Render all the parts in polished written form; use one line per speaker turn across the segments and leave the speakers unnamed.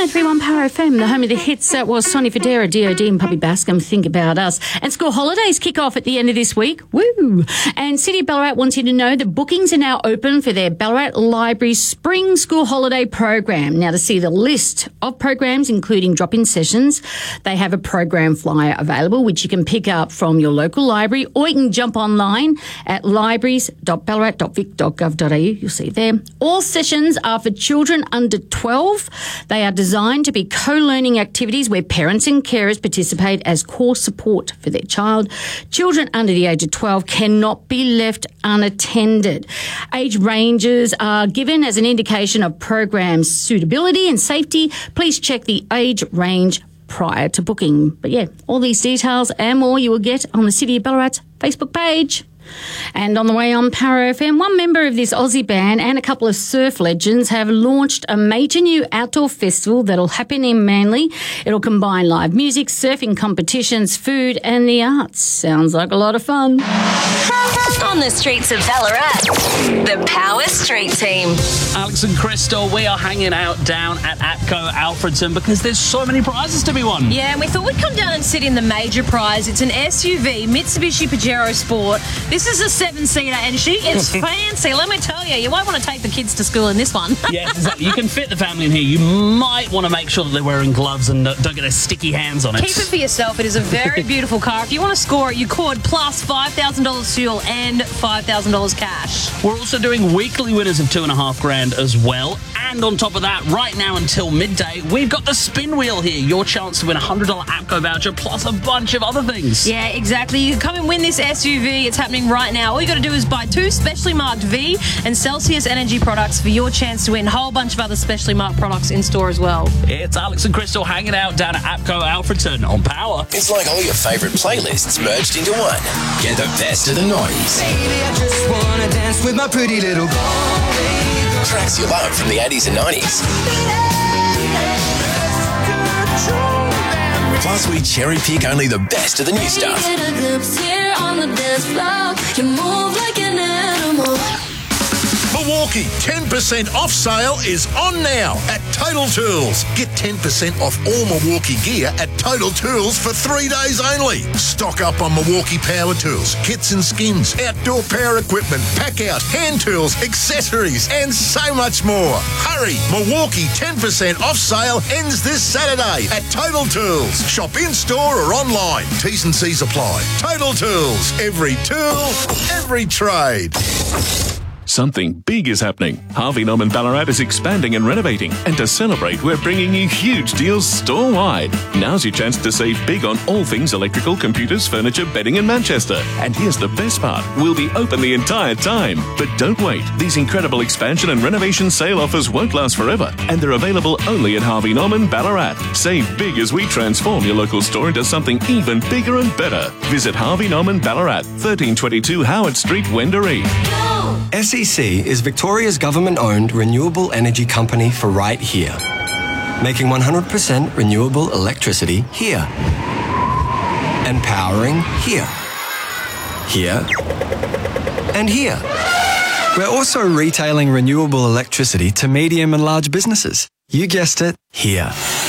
103.1 Power FM, the home of the hits. That was Sonny Fodera, DOD and Puppy Bascom, Think About Us. And school holidays kick off at the end of this week. Woo! And City of Ballarat wants you to know that bookings are now open for their Ballarat Library Spring School Holiday Program. Now, to see the list of programs, including drop-in sessions, they have a program flyer available, which you can pick up from your local library, or you can jump online at libraries.ballarat.vic.gov.au. You'll see it there. All sessions are for children under 12. They are designed to be co-learning activities where parents and carers participate as core support for their child. Children under the age of 12 cannot be left unattended. Age ranges are given as an indication of program suitability and safety. Please check the age range prior to booking. But yeah, all these details and more you will get on the City of Ballarat's Facebook page. And on the way on Power FM, one member of this Aussie band and a couple of surf legends have launched a major new outdoor festival that'll happen in Manly. It'll combine live music, surfing competitions, food and the arts. Sounds like a lot of fun.
On the streets of Ballarat, the Power Street Team.
Alex and Crystal, we are hanging out down at APCO Alfredton because there's so many prizes to be won.
Yeah, and we thought we'd come down and sit in the major prize. It's an SUV, Mitsubishi Pajero Sport. This is a 7-seater and it's fancy. Let me tell you, you won't want to take the kids to school in this one.
Yes, exactly. You can fit the family in here. You might want to make sure that they're wearing gloves and don't get their sticky hands on it.
Keep it for yourself. It is a very beautiful car. If you want to score it, you could plus $5,000 fuel and $5,000 cash.
We're also doing weekly winners of $2,500 as well. And on top of that, right now until midday, we've got the spin wheel here. Your chance to win a $100 APCO voucher plus a bunch of other things.
Yeah, exactly. You can come and win this SUV. It's happening right now. All you got to do is buy 2 specially marked V and Celsius Energy products for your chance to win a whole bunch of other specially marked products in store as well.
It's Alex and Crystal hanging out down at APCO Alfredton on Power.
It's like all your favourite playlists merged into one. Get the best of the 90s.
Baby, I just wanna dance with my pretty little girl.
Tracks you love from the 80s and 90s. Plus, we cherry pick only the best of the new stuff.
Milwaukee 10% off sale is on now at Total Tools. Get 10% off all Milwaukee gear at Total Tools for 3 days only. Stock up on Milwaukee power tools, kits and skins, outdoor power equipment, pack out, hand tools, accessories, and so much more. Hurry! Milwaukee 10% off sale ends this Saturday at Total Tools. Shop in store or online. T's and C's apply. Total Tools. Every tool, every trade.
Something big is happening. Harvey Norman Ballarat is expanding and renovating. And to celebrate, we're bringing you huge deals store-wide. Now's your chance to save big on all things electrical, computers, furniture, bedding in Manchester. And here's the best part. We'll be open the entire time. But don't wait. These incredible expansion and renovation sale offers won't last forever. And they're available only at Harvey Norman Ballarat. Save big as we transform your local store into something even bigger and better. Visit Harvey Norman Ballarat, 1322 Howard Street, Wendouree.
SEC is Victoria's government-owned renewable energy company for right here. Making 100% renewable electricity here. And powering here. Here. And here. We're also retailing renewable electricity to medium and large businesses. You guessed it, here.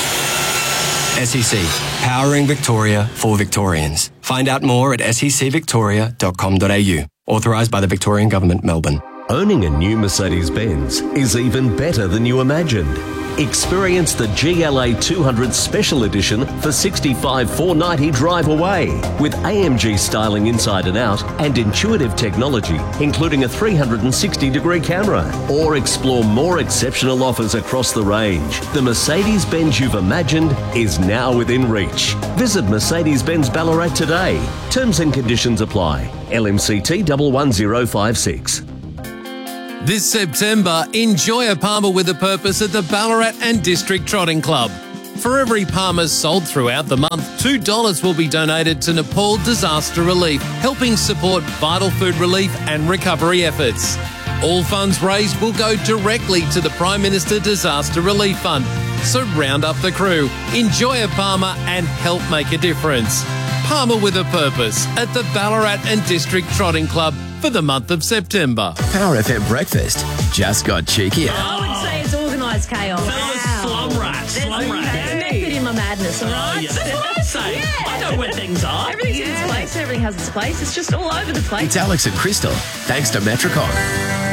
SEC, powering Victoria for Victorians. Find out more at secvictoria.com.au. Authorised by the Victorian Government, Melbourne.
Owning a new Mercedes-Benz is even better than you imagined. Experience the GLA 200 Special Edition for $65,490 drive away with AMG styling inside and out and intuitive technology, including a 360-degree camera. Or explore more exceptional offers across the range. The Mercedes-Benz you've imagined is now within reach. Visit Mercedes-Benz Ballarat today. Terms and conditions apply. LMCT 11056.
This September, enjoy a Palmer with a purpose at the Ballarat and District Trotting Club. For every Palmer sold throughout the month, $2 will be donated to Nepal Disaster Relief, helping support vital food relief and recovery efforts. All funds raised will go directly to the Prime Minister Disaster Relief Fund. So round up the crew, enjoy a Palmer and help make a difference. Palmer with a purpose at the Ballarat and District Trotting Club for the month of September.
Power FM Breakfast just got cheekier.
I would say it's organised organised chaos.
Slum rats. Slum rats.
There's method in my madness, all right?
Oh, yeah, that's what I say. I know where things are.
Everything's in its place. Everything has its place. It's just all over the place.
It's Alex and Crystal, thanks to Metricon.